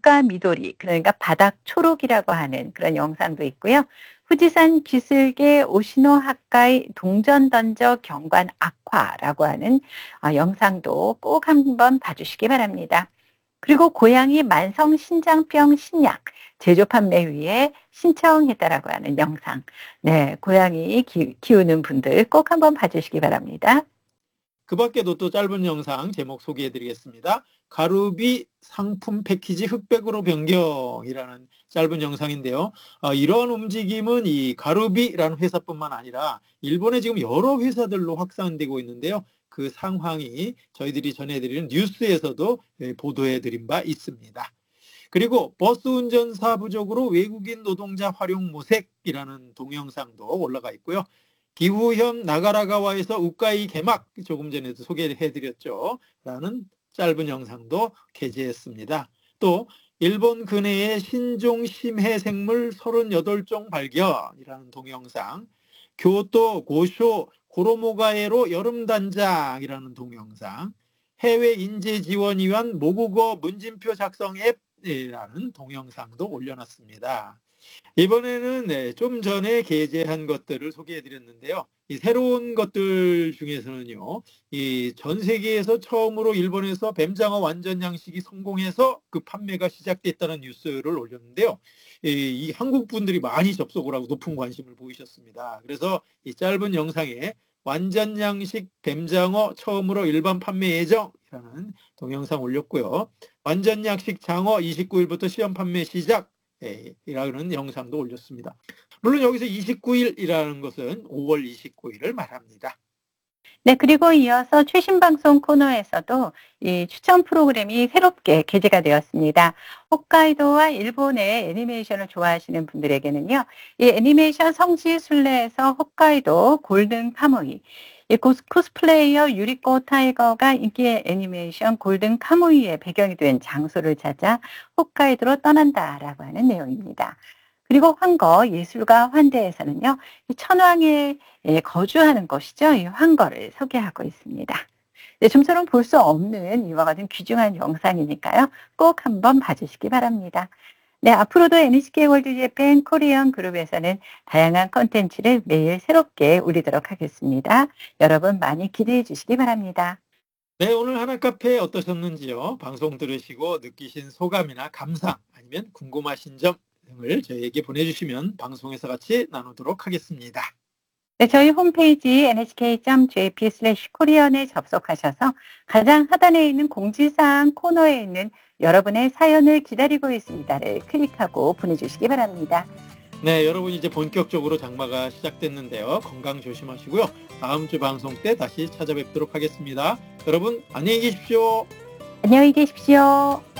물가 미도리, 그러니까 바닥 초록이라고 하는 그런 영상도 있고요. 후지산 기슭의 오시노 하카이 동전 던져 경관 악화라고 하는 영상도 꼭 한번 봐주시기 바랍니다. 그리고 고양이 만성 신장병 신약 제조 판매 위에 신청했다라고 하는 영상. 네, 고양이 키우는 분들 꼭 한번 봐주시기 바랍니다. 그 밖에도 또 짧은 영상 제목 소개해 드리겠습니다. 가루비 상품 패키지 흑백으로 변경이라는 짧은 영상인데요. 이런 움직임은 이 가루비라는 회사뿐만 아니라 일본의 지금 여러 회사들로 확산되고 있는데요. 그 상황이 저희들이 전해드리는 뉴스에서도 보도해드린 바 있습니다. 그리고 버스 운전사 부족으로 외국인 노동자 활용 모색이라는 동영상도 올라가 있고요. 기후현 나가라가와에서 우카이 개막 조금 전에도 소개해드렸죠. 라는 짧은 영상도 게재했습니다. 또 일본 근해의 신종 심해 생물 38종 발견이라는 동영상, 교토 고쇼 고로모가에로 여름단장이라는 동영상, 해외 인재 지원 위한 모국어 문진표 작성 앱이라는 동영상도 올려놨습니다. 이번에는 좀 전에 게재한 것들을 소개해드렸는데요. 이 새로운 것들 중에서는요, 이 전 세계에서 처음으로 일본에서 뱀장어 완전 양식이 성공해서 그 판매가 시작됐다는 뉴스를 올렸는데요. 이 한국 분들이 많이 접속을 하고 높은 관심을 보이셨습니다. 그래서 이 짧은 영상에 완전 양식 뱀장어 처음으로 일반 판매 예정이라는 동영상 올렸고요. 완전 양식 장어 29일부터 시험 판매 시작. 이라는 영상도 올렸습니다. 물론 여기서 29일이라는 것은 5월 29일을 말합니다. 네, 그리고 이어서 최신 방송 코너에서도 이 추천 프로그램이 새롭게 게재가 되었습니다. 홋카이도와 일본의 애니메이션을 좋아하시는 분들에게는요, 이 애니메이션 성지 순례에서 홋카이도 골든 카무이, 이 코스플레이어 유리코 타이거가 인기의 애니메이션 골든 카무이의 배경이 된 장소를 찾아 홋카이도로 떠난다라고 하는 내용입니다. 그리고 황거 예술가 환대에서는요, 이 천황에 거주하는 곳이죠. 이 황거를 소개하고 있습니다. 네, 좀처럼 볼 수 없는 이와 같은 귀중한 영상이니까요. 꼭 한번 봐주시기 바랍니다. 네, 앞으로도 NHK 월드 재팬 코리안 그룹에서는 다양한 콘텐츠를 매일 새롭게 올리도록 하겠습니다. 여러분 많이 기대해 주시기 바랍니다. 네, 오늘 하나카페 어떠셨는지요? 방송 들으시고 느끼신 소감이나 감상 아니면 궁금하신 점 등을 저희에게 보내주시면 방송에서 같이 나누도록 하겠습니다. 네, 저희 홈페이지 nhk.jp/korean에 접속하셔서 가장 하단에 있는 공지사항 코너에 있는 여러분의 사연을 기다리고 있습니다를 클릭하고 보내주시기 바랍니다. 네, 여러분 이제 본격적으로 장마가 시작됐는데요. 건강 조심하시고요. 다음 주 방송 때 다시 찾아뵙도록 하겠습니다. 여러분 안녕히 계십시오. 안녕히 계십시오.